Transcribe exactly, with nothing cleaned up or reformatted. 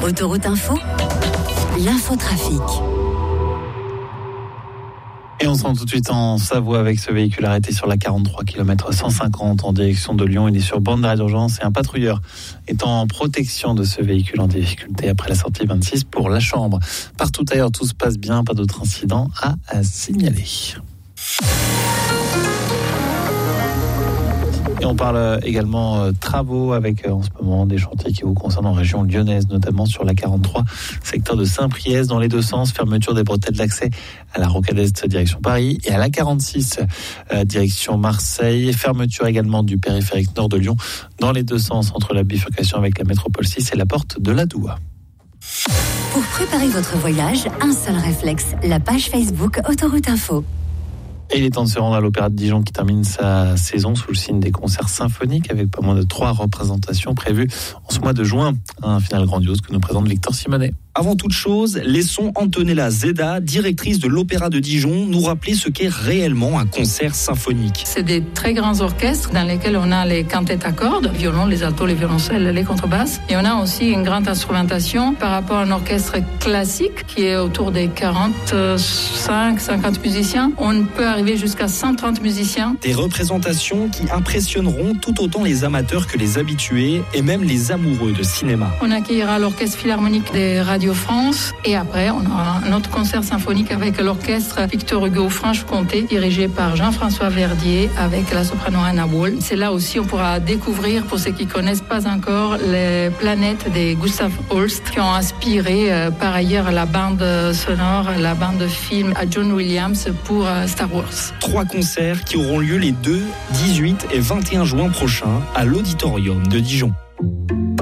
Autoroute Info, l'infotrafic. Et on se rend tout de suite en Savoie avec ce véhicule arrêté sur la quarante-trois kilomètres cent cinquante en direction de Lyon. Il est sur bande d'arrêt d'urgence et un patrouilleur est en protection de ce véhicule en difficulté après la sortie vingt-six pour la Chambre. Partout ailleurs, tout se passe bien, pas d'autres incidents à, à signaler. Et on parle également euh, travaux avec euh, en ce moment des chantiers qui vous concernent en région lyonnaise, notamment sur la quarante-trois, secteur de Saint-Priest dans les deux sens, fermeture des bretelles d'accès à la Rocade Est direction Paris et à la quarante-six euh, direction Marseille, fermeture également du périphérique nord de Lyon dans les deux sens entre la bifurcation avec la métropole six et la porte de la Doua. Pour préparer votre voyage, un seul réflexe, la page Facebook Autoroute Info. Et il est temps de se rendre à l'Opéra de Dijon qui termine sa saison sous le signe des concerts symphoniques avec pas moins de trois représentations prévues en ce mois de juin. Un final grandiose que nous présente Victor Simonet. Avant toute chose, laissons Antonella Zeda, directrice de l'Opéra de Dijon, nous rappeler ce qu'est réellement un concert symphonique. C'est des très grands orchestres dans lesquels on a les quintettes à cordes, violon, les altos, les violoncelles, les contrebasses. Et on a aussi une grande instrumentation par rapport à un orchestre classique qui est autour des quarante-cinq cinquante musiciens. On peut arriver jusqu'à cent trente musiciens. Des représentations qui impressionneront tout autant les amateurs que les habitués et même les amoureux de cinéma. On accueillera l'Orchestre Philharmonique des Radio France et après on aura un autre concert symphonique avec l'orchestre Victor Hugo Franche-Comté dirigé par Jean-François Verdier avec la soprano Anna Wall. C'est là aussi on pourra découvrir, pour ceux qui ne connaissent pas encore, les planètes des Gustav Holst qui ont inspiré euh, par ailleurs la bande sonore, la bande film à John Williams pour euh, Star Wars. Trois concerts qui auront lieu les deux, dix-huit et vingt et un juin prochains à l'Auditorium de Dijon.